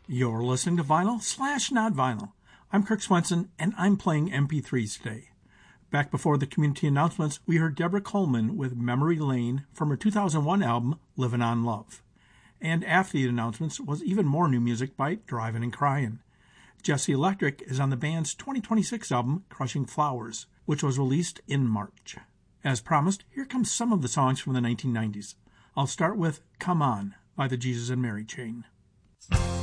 You're listening to Vinyl / Not Vinyl. I'm Kirk Swenson, and I'm playing MP3s today. Back before the community announcements, we heard Deborah Coleman with Memory Lane from her 2001 album, Livin' on Love. And after the announcements was even more new music by Drivin' and Cryin'. Jesse Electric is on the band's 2026 album, Crushing Flowers, which was released in March. As promised, here comes some of the songs from the 1990s. I'll start with Come On by the Jesus and Mary Chain.